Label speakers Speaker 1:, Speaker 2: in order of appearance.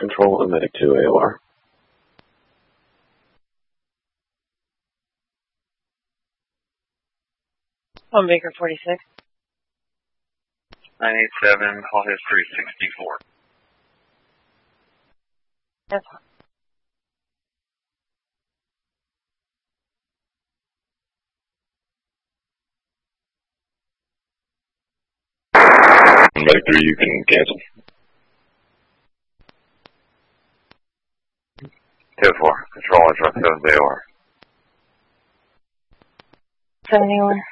Speaker 1: Control and Medic 2 AOR.
Speaker 2: On Baker 46.
Speaker 3: 987, call history 64.
Speaker 2: That's
Speaker 1: Medic 3, you can cancel.
Speaker 3: 2-4, control and truck 7 AOR.
Speaker 2: 71.